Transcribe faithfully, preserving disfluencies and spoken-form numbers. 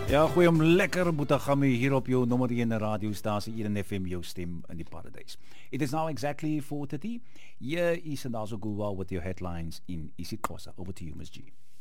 Ja, goeie om lekker Boetagami hier op jou nummer een radiostasie hier in F M, jou stem in die paradise. It is now exactly four thirty. Here is Sandazo Guwa with your headlines in isiXhosa. Over to you, Miss G.